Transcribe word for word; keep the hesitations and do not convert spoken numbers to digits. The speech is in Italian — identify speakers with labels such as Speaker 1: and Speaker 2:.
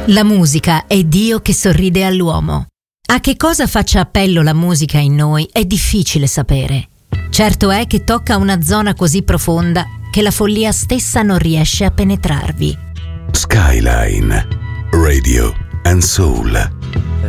Speaker 1: La musica è Dio che sorride all'uomo. A che cosa faccia appello la musica in noi è difficile sapere. Certo è che tocca una zona così profonda che la follia stessa non riesce a penetrarvi.
Speaker 2: Skyline Radio and Soul.